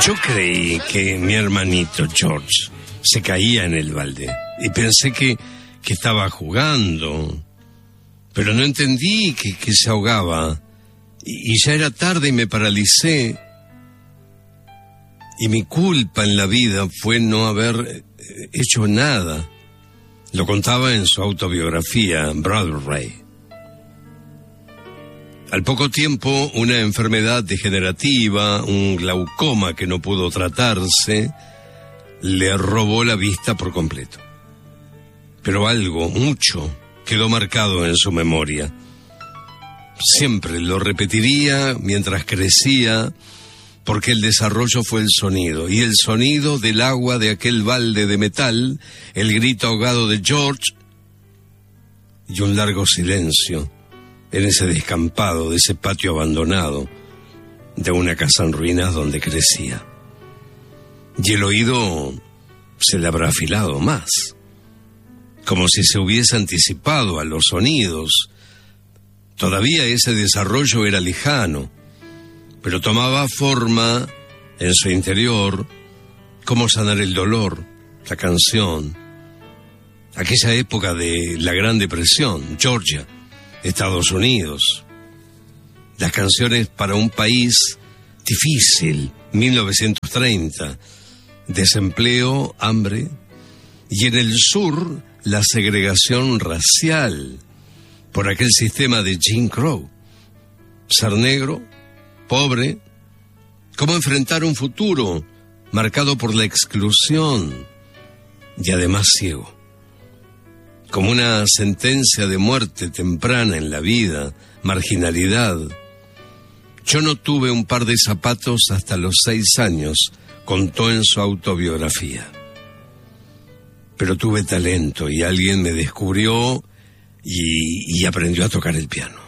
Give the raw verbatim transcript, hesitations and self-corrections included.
Yo creí que mi hermanito George se caía en el balde y pensé que, que estaba jugando, pero no entendí que, que se ahogaba y, y ya era tarde y me paralicé. Y mi culpa en la vida fue no haber hecho nada. Lo contaba en su autobiografía, Brother Ray. Al poco tiempo, una enfermedad degenerativa, un glaucoma que no pudo tratarse, le robó la vista por completo. Pero algo, mucho, quedó marcado en su memoria. Siempre lo repetiría mientras crecía, porque el desarrollo fue el sonido, y el sonido del agua de aquel balde de metal, el grito ahogado de George, y un largo silencio en ese descampado, de ese patio abandonado, de una casa en ruinas donde crecía. Y el oído se le habrá afilado más, como si se hubiese anticipado a los sonidos. Todavía ese desarrollo era lejano, pero tomaba forma en su interior. Cómo sanar el dolor, la canción. Aquella época de la Gran Depresión, Georgia, Estados Unidos. Las canciones para un país difícil, mil novecientos treinta. Desempleo, hambre. Y en el sur, la segregación racial por aquel sistema de Jim Crow. Ser negro, pobre, cómo enfrentar un futuro marcado por la exclusión y además ciego, como una sentencia de muerte temprana en la vida, marginalidad. Yo no tuve un par de zapatos hasta los seis años, contó en su autobiografía. Pero tuve talento y alguien me descubrió y, y aprendió a tocar el piano.